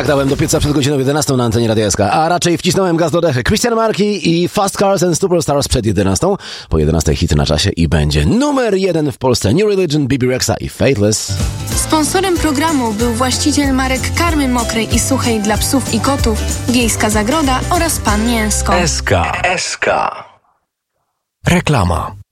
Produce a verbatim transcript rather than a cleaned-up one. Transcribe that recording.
Tak dałem do pieca przed godziną jedenastą na antenie Radia S K, a raczej wcisnąłem gaz do dechy. Christian Marki i Fast Cars and Superstars przed jedenastą. Po jedenastej hity na czasie i będzie numer jeden w Polsce. New Religion, Bebe Rexha i Faithless. Sponsorem programu był właściciel marek karmy mokrej i suchej dla psów i kotów, Wiejska Zagroda oraz Pan Mięsko. S K. S K. Reklama.